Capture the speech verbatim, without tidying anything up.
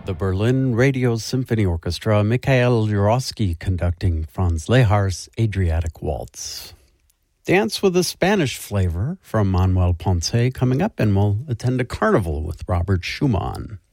The Berlin Radio Symphony Orchestra, Mikhail Jurovsky conducting Franz Lehar's Adriatic Waltz. Dance with a Spanish flavor from Manuel Ponce coming up, and we'll attend a carnival with Robert Schumann.